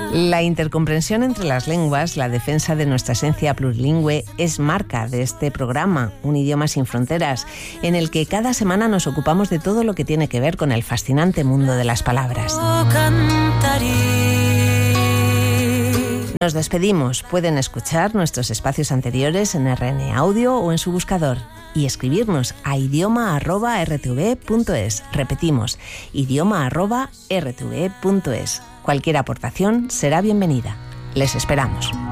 La intercomprensión entre las lenguas, la defensa de nuestra esencia plurilingüe, es marca de este programa, Un idioma sin fronteras, en el que cada semana nos ocupamos de todo lo que tiene que ver con el fascinante mundo de las palabras. Nos despedimos. Pueden escuchar nuestros espacios anteriores en RN Audio o en su buscador y escribirnos a idioma@rtve.es. Repetimos, idioma@rtve.es. Cualquier aportación será bienvenida. Les esperamos.